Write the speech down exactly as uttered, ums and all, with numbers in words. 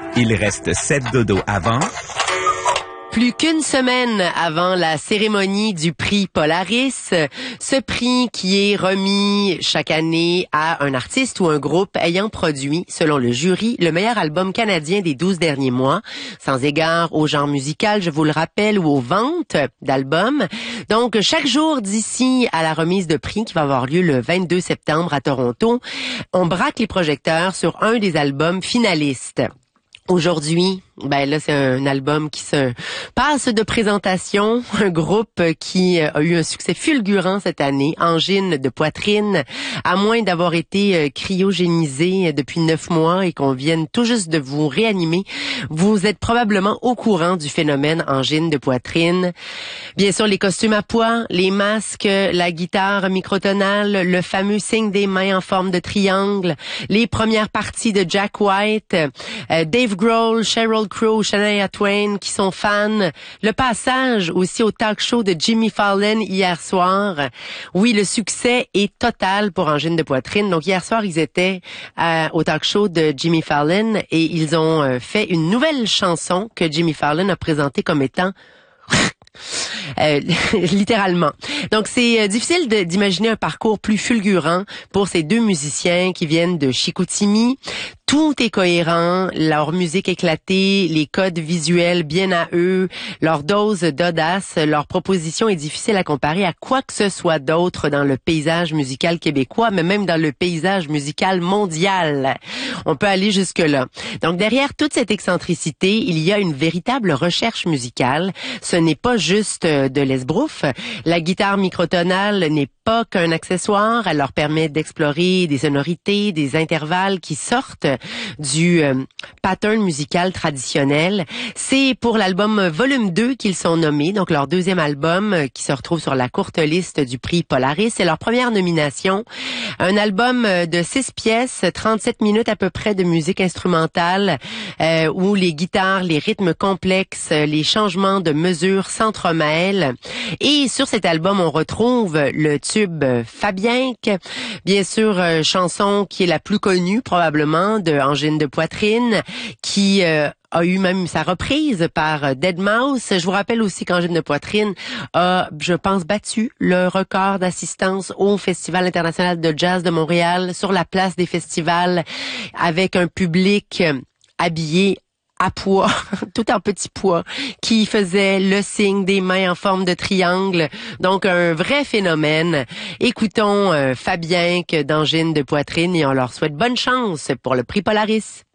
Il reste sept dodos avant. Plus qu'une semaine avant la cérémonie du prix Polaris, ce prix qui est remis chaque année à un artiste ou un groupe ayant produit, selon le jury, le meilleur album canadien des douze derniers mois, sans égard au genre musical, je vous le rappelle, ou aux ventes d'albums. Donc, chaque jour d'ici à la remise de prix qui va avoir lieu le vingt-deux septembre à Toronto, on braque les projecteurs sur un des albums finalistes. Aujourd'hui, ben là, c'est un album qui se passe de présentation, un groupe qui a eu un succès fulgurant cette année, Angine de poitrine, à moins d'avoir été cryogénisé depuis neuf mois et qu'on vienne tout juste de vous réanimer. Vous êtes probablement au courant du phénomène Angine de poitrine. Bien sûr, les costumes à pois, les masques, la guitare microtonale, le fameux signe des mains en forme de triangle, les premières parties de Jack White, euh, Dave Grohl, Sheryl Crow, Shania Twain qui sont fans, le passage aussi au talk show de Jimmy Fallon hier soir. Oui, le succès est total pour Angine de poitrine. Donc hier soir, ils étaient euh, au talk show de Jimmy Fallon et ils ont euh, fait une nouvelle chanson que Jimmy Fallon a présentée comme étant Euh, littéralement. Donc, c'est euh, difficile de, d'imaginer un parcours plus fulgurant pour ces deux musiciens qui viennent de Chicoutimi. Tout est cohérent, leur musique éclatée, les codes visuels bien à eux, leur dose d'audace, leur proposition est difficile à comparer à quoi que ce soit d'autre dans le paysage musical québécois, mais même dans le paysage musical mondial. On peut aller jusque-là. Donc, derrière toute cette excentricité, il y a une véritable recherche musicale. Ce n'est pas juste de l'esbrouf. La guitare microtonale n'est pas qu'un accessoire. Elle leur permet d'explorer des sonorités, des intervalles qui sortent du euh, pattern musical traditionnel. C'est pour l'album Volume deux qu'ils sont nommés, donc leur deuxième album euh, qui se retrouve sur la courte liste du prix Polaris. C'est leur première nomination. Un album de six pièces, trente-sept minutes à peu près de musique instrumentale euh, où les guitares, les rythmes complexes, les changements de mesure s'entremêlent. Et sur cet album, on retrouve le tube Fabienque, bien sûr, euh, chanson qui est la plus connue probablement de Angine de poitrine, qui euh, a eu même sa reprise par deadmau five. Je vous rappelle aussi qu'Angine de poitrine a, je pense, battu le record d'assistance au Festival international de jazz de Montréal sur la place des festivals avec un public habillé à pois, tout en petit pois, qui faisait le signe des mains en forme de triangle. Donc, un vrai phénomène. Écoutons euh, Fabienque d'Angine de poitrine et on leur souhaite bonne chance pour le prix Polaris.